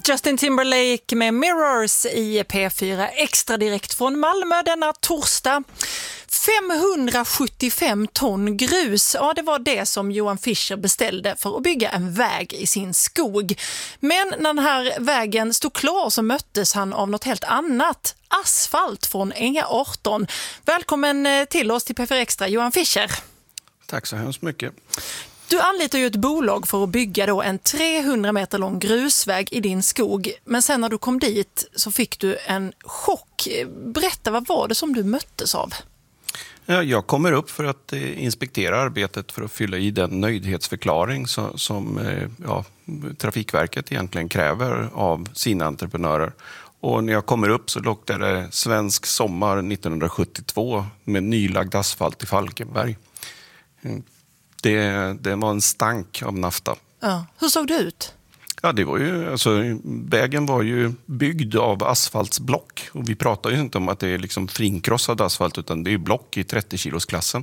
Justin Timberlake med Mirrors i P4 Extra direkt från Malmö denna torsdag. 575 ton grus, ja det var det som Johan Fischer beställde för att bygga en väg i sin skog. Men när den här vägen stod klar så möttes han av något helt annat. Asfalt från E18. Välkommen till oss till P4 Extra, Johan Fischer. Tack så hemskt mycket. Du anlitar ju ett bolag för att bygga då en 300 meter lång grusväg i din skog. Men sen när du kom dit så fick du en chock. Berätta, vad var det som du möttes av? Ja, jag kommer upp för att inspektera arbetet för att fylla i den nöjdhetsförklaring som Trafikverket egentligen kräver av sina entreprenörer. Och när jag kommer upp så luktar det svensk sommar 1972 med nylagd asfalt i Falkenberg. Det var en stank av nafta. Ja. Hur såg det ut? Ja, det var ju, vägen var ju byggd av asfaltsblock. Och vi pratar ju inte om att det är liksom finkrossad asfalt, utan det är block i 30-kilosklassen.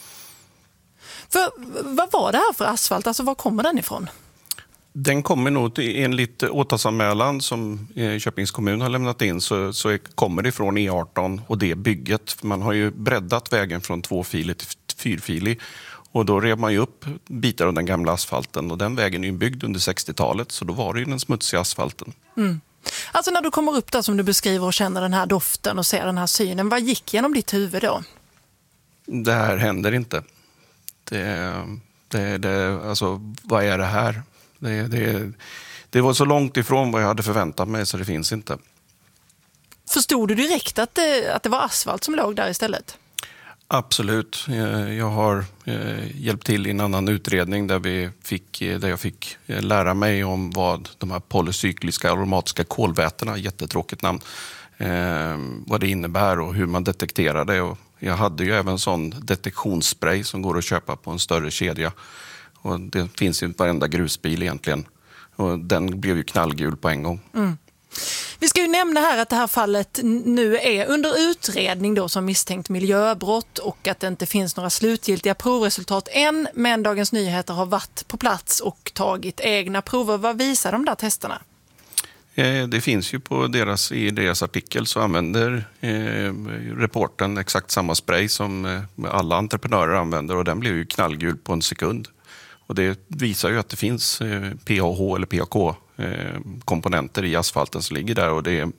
Vad var det här för asfalt? Alltså, var kommer den ifrån? Den kommer nog enligt åtalsanmälan som Köpings kommun har lämnat in så kommer det från E18 och det bygget. Man har ju breddat vägen från 2-filig till 4-filig. Och då rev man ju upp bitar av den gamla asfalten och den vägen är ju byggd under 60-talet så då var det ju den smutsiga asfalten. Mm. Alltså när du kommer upp där som du beskriver och känner den här doften och ser den här synen, vad gick genom ditt huvud då? Det här händer inte. Alltså, vad är det här? Det var så långt ifrån vad jag hade förväntat mig så det finns inte. Förstod du direkt att det var asfalt som låg där istället? Absolut. Jag har hjälpt till i en annan utredning där jag fick lära mig om vad de här polycykliska aromatiska kolvätena, jättetråkigt namn, vad det innebär och hur man detekterar det. Och jag hade ju även sån detektionsspray som går att köpa på en större kedja. Och det finns ju i varenda grusbil egentligen. Och den blev ju knallgul på en gång. Mm. Vi ska ju nämna här att det här fallet nu är under utredning då som misstänkt miljöbrott och att det inte finns några slutgiltiga provresultat än, men Dagens Nyheter har varit på plats och tagit egna prover. Vad visar de där testerna? Det finns ju i deras artikel så använder reporten exakt samma spray som alla entreprenörer använder och den blir ju knallgul på en sekund. Och det visar ju att det finns PAH eller PAK-komponenter i asfalten som ligger där och det är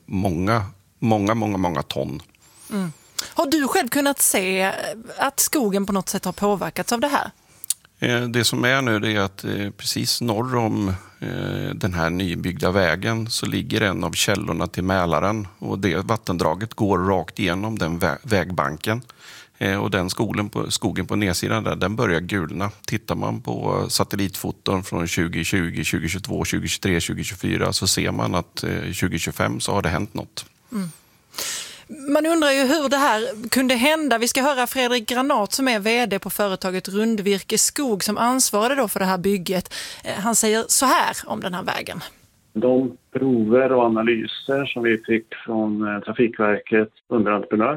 många ton. Mm. Har du själv kunnat se att skogen på något sätt har påverkats av det här? Det som är nu är att precis norr om den här nybyggda vägen så ligger en av källorna till Mälaren och det vattendraget går rakt igenom den vägbanken. Och den skogen på nedsidan där, den börjar gulna. Tittar man på satellitfoton från 2020, 2022, 2023, 2024 så ser man att 2025 så har det hänt något. Mm. Man undrar ju hur det här kunde hända. Vi ska höra Fredrik Granat som är vd på företaget Rundvirke Skog som ansvarade då för det här bygget. Han säger så här om den här vägen. De prover och analyser som vi fick från Trafikverket underentreprenör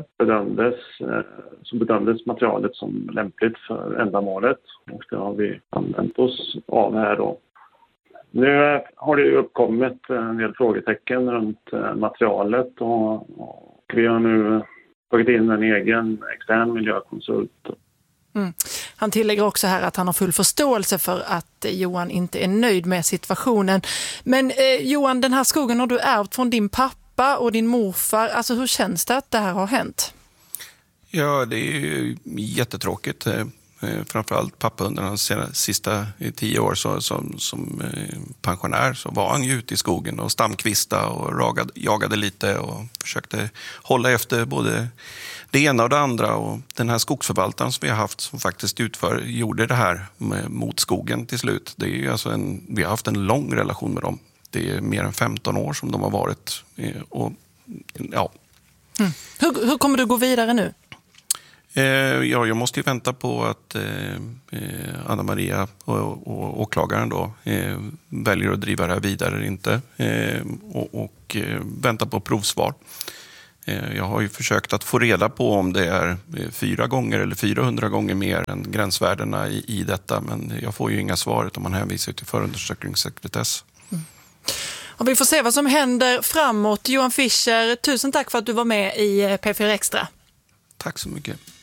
bedömdes materialet som lämpligt för ändamålet och det har vi använt oss av här då. Nu har det uppkommit en del frågetecken runt materialet och vi har nu tagit in en egen extern miljökonsult. Mm. Han tillägger också här att han har full förståelse för att Johan inte är nöjd med situationen. Men Johan, den här skogen har du ärvt från din pappa och din morfar. Alltså hur känns det att det här har hänt? Ja, det är ju jättetråkigt. Framförallt pappa under hans sista 10 år som pensionär så var han ju ute i skogen och stamkvista och jagade lite och försökte hålla efter både det ena och det andra. Och den här skogsförvaltaren som vi har haft som faktiskt gjorde det här mot skogen till slut. Det är ju alltså vi har haft en lång relation med dem. Det är mer än 15 år som de har varit. Och, ja. Mm. Hur kommer du gå vidare nu? Jag måste ju vänta på att Anna-Maria och åklagaren då väljer att driva det här vidare eller inte och vänta på provsvar. Jag har ju försökt att få reda på om det är 4 gånger eller 400 gånger mer än gränsvärdena i detta men jag får ju inga svar utan man hänvisar till förundersökningssekretess. Och vi får se vad som händer framåt. Johan Fischer, tusen tack för att du var med i P4 Extra. Tack så mycket.